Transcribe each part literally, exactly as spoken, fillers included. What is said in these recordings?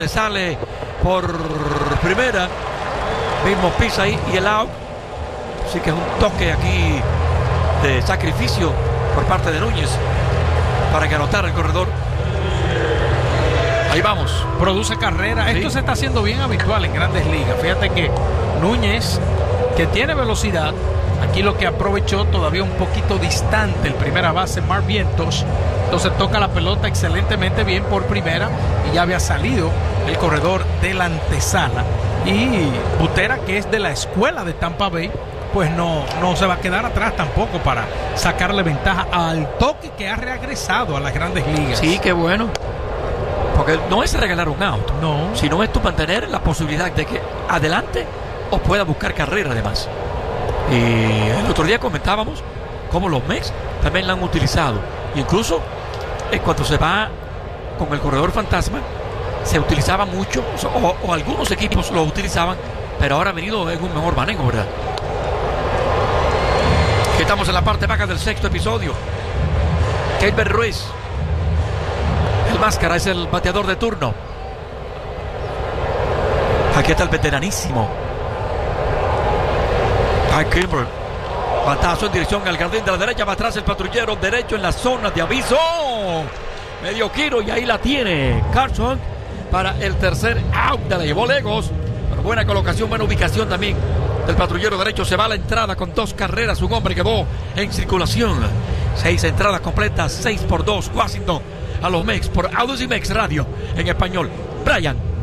Sale por primera, mismo pisa ahí y el out. Así que es un toque aquí de sacrificio por parte de Núñez para que anotara el corredor. Ahí vamos. Produce carrera. Sí. Esto se está haciendo bien habitual en Grandes Ligas. Fíjate que Núñez, que tiene velocidad, aquí lo que aprovechó todavía un poquito distante el primera base, Mark Vientos. Entonces toca la pelota excelentemente bien por primera y ya había salido el corredor de la antesala. Y Butera, que es de la escuela de Tampa Bay, pues no, no se va a quedar atrás tampoco para sacarle ventaja al toque que ha regresado a las Grandes Ligas. Sí, qué bueno. Porque no es regalar un out, no, sino es tu mantener la posibilidad de que adelante o pueda buscar carrera además. Y el otro día comentábamos cómo los Mex también la han utilizado. Incluso en cuanto se va con el corredor fantasma, se utilizaba mucho, o, o algunos equipos lo utilizaban, pero ahora ha venido en un mejor manejo, ¿verdad? Estamos en la parte baja del sexto episodio. Keibert Ruiz, el máscara, es el bateador de turno. Aquí está el veteranísimo Ty Kimbrel. Batazo en dirección al jardín de la derecha. Va atrás el patrullero derecho en la zona de aviso. Medio giro y ahí la tiene Carson para el tercer out. La llevó lejos. Pero buena colocación, buena ubicación también del patrullero derecho. Se va a la entrada con dos carreras. Un hombre quedó en circulación. Seis entradas completas. Seis por dos. Washington a los Mex por Audacy Mex Radio en español. Brian.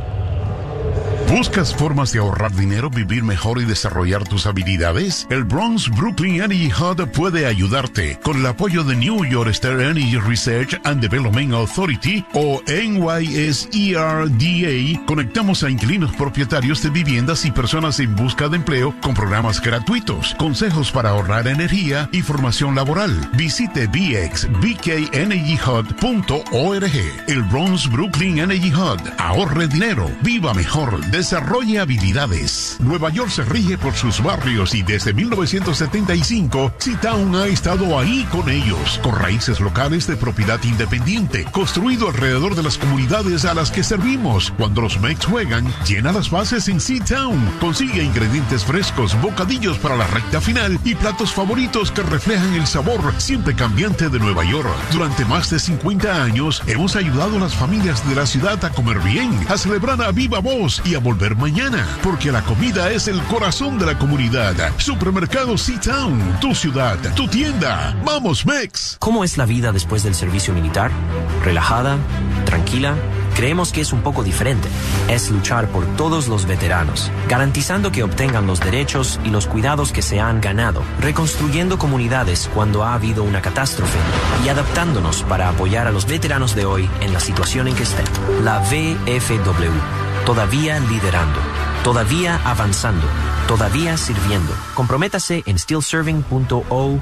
¿Buscas formas de ahorrar dinero, vivir mejor y desarrollar tus habilidades? El Bronx Brooklyn Energy Hub puede ayudarte. Con el apoyo de New York State Energy Research and Development Authority o N Y S E R D A, conectamos a inquilinos propietarios de viviendas y personas en busca de empleo con programas gratuitos, consejos para ahorrar energía y formación laboral. Visite b x b k energy hub punto org. El Bronx Brooklyn Energy Hub. Ahorre dinero, viva mejor, desarrolle habilidades. Nueva York se rige por sus barrios y desde mil novecientos setenta y cinco, C-Town ha estado ahí con ellos, con raíces locales de propiedad independiente, construido alrededor de las comunidades a las que servimos. Cuando los Mex juegan, llena las bases en C-Town. Consigue ingredientes frescos, bocadillos para la recta final y platos favoritos que reflejan el sabor siempre cambiante de Nueva York. Durante más de cincuenta años, hemos ayudado a las familias de la ciudad a comer bien, a celebrar a viva voz y a volver mañana, porque la comida es el corazón de la comunidad. Supermercado C-Town, tu ciudad, tu tienda. ¡Vamos, Mex! ¿Cómo es la vida después del servicio militar? ¿Relajada? ¿Tranquila? Creemos que es un poco diferente. Es luchar por todos los veteranos, garantizando que obtengan los derechos y los cuidados que se han ganado, reconstruyendo comunidades cuando ha habido una catástrofe y adaptándonos para apoyar a los veteranos de hoy en la situación en que estén. La V F W. Todavía liderando, todavía avanzando, todavía sirviendo. Comprométase en still serving punto org.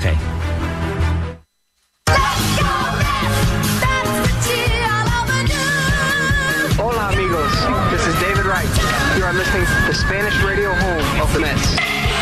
Hola amigos, this is David Wright. You are listening to the Spanish radio home of the Mets.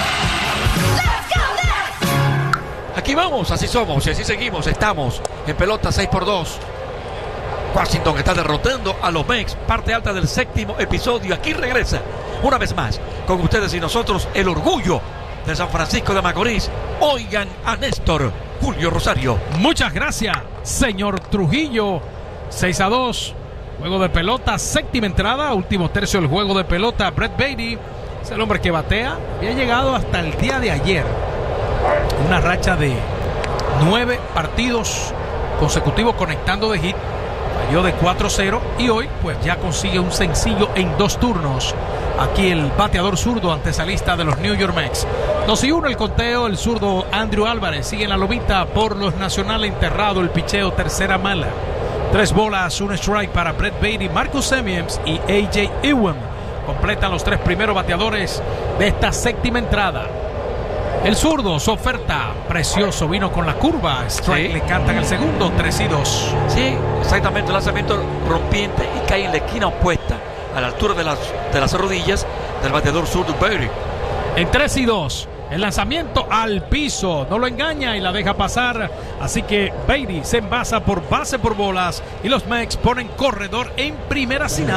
Aquí vamos, así somos y así seguimos. Estamos en pelota seis por dos. Washington está derrotando a los Mex, parte alta del séptimo episodio. Aquí regresa una vez más con ustedes y nosotros el orgullo de San Francisco de Macorís. Oigan a Néstor Julio Rosario. Muchas gracias, señor Trujillo. seis a dos, juego de pelota, séptima entrada, último tercio del juego de pelota. Brett Baty es el hombre que batea. Había llegado hasta el día de ayer una racha de nueve partidos consecutivos conectando de hit. Falló de cuatro cero y hoy pues ya consigue un sencillo en dos turnos. Aquí el bateador zurdo antesalista de los New York Mets. dos y uno el conteo. El zurdo Andrew Álvarez sigue en la lomita por los nacionales, enterrado el picheo, tercera mala. Tres bolas, un strike para Brett Baty, Marcus Semien y A J Ewan. Completan los tres primeros bateadores de esta séptima entrada. El zurdo, su oferta, precioso, vino con la curva. Strike, sí. Le cantan el segundo, tres y dos. Sí, exactamente, el lanzamiento rompiente y cae en la esquina opuesta, a la altura de las, de las rodillas del bateador zurdo Baty. En tres y dos, El lanzamiento al piso, no lo engaña y la deja pasar. Así que Beatty se envasa por base por bolas y los Mex ponen corredor en primera sin